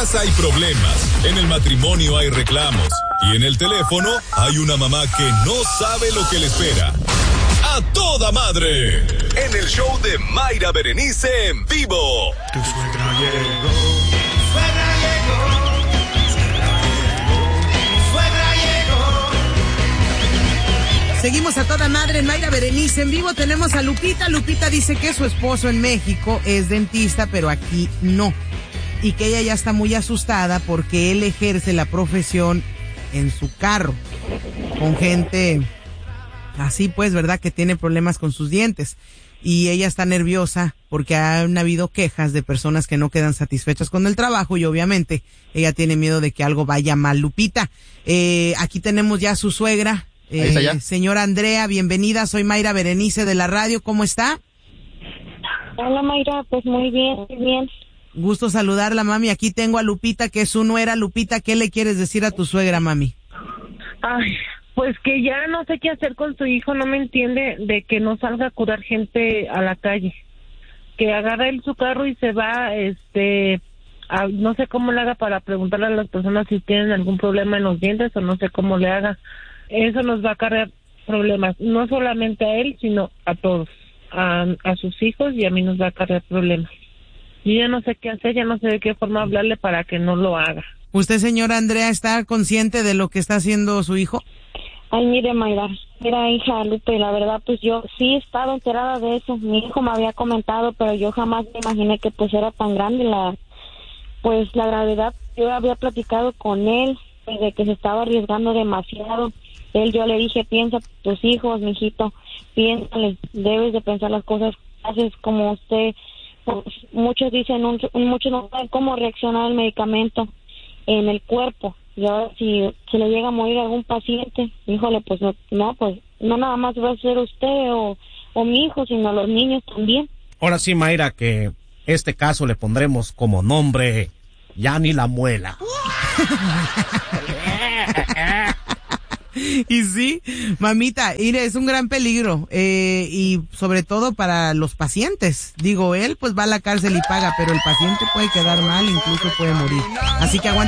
casa hay problemas, en el matrimonio hay reclamos y en el teléfono hay una mamá que no sabe lo que le espera. ¡A toda madre! En el show de Mayra Berenice en vivo. Tu suegra llegó, suegra llegó, suegra llegó. Seguimos a toda madre en Mayra Berenice en vivo. Tenemos a Lupita. Lupita dice que su esposo en México es dentista, pero aquí no. Y que ella ya está muy asustada porque él ejerce la profesión en su carro, con gente así pues, ¿verdad? Que tiene problemas con sus dientes. Y ella está nerviosa porque han habido quejas de personas que no quedan satisfechas con el trabajo y obviamente ella tiene miedo de que algo vaya mal. Lupita, aquí tenemos ya a su suegra, señora Andrea, bienvenida, soy Mayra Berenice de la radio, ¿cómo está? Hola Mayra, pues muy bien, muy bien. Gusto saludarla, mami. Aquí tengo a Lupita, que es su nuera. Lupita, ¿qué le quieres decir a tu suegra, mami? Ay, pues que ya no sé qué hacer con su hijo, no me entiende de que no salga a curar gente a la calle. Que agarra él su carro y se va, no sé cómo le haga para preguntarle a las personas si tienen algún problema en los dientes o no sé cómo le haga. Eso nos va a acarrear problemas, no solamente a él, sino a todos, a sus hijos y a mí nos va a acarrear problemas. Yo ya no sé qué hacer, ya no sé de qué forma hablarle para que no lo haga. ¿Usted, señora Andrea, está consciente de lo que está haciendo su hijo? Ay, mire, Mayra, mira, hija Lupe, la verdad, pues yo sí he estado enterada de eso. Mi hijo me había comentado, pero yo jamás me imaginé que pues era tan grande la gravedad. Yo había platicado con él de que se estaba arriesgando demasiado. Yo le dije, piensa tus hijos, mijito, piénsales, debes de pensar las cosas que haces como usted. Pues, muchos dicen, muchos no saben cómo reaccionar al medicamento en el cuerpo. Y ahora si se le llega a morir algún paciente, híjole, pues no nada más va a ser usted o mi hijo, sino los niños también. Ahora sí, Mayra, que este caso le pondremos como nombre Ya ni la muela. Y sí, mamita, mire, es un gran peligro, y sobre todo para los pacientes. Digo, él pues va a la cárcel y paga, pero el paciente puede quedar mal, incluso puede morir. Así que aguanta.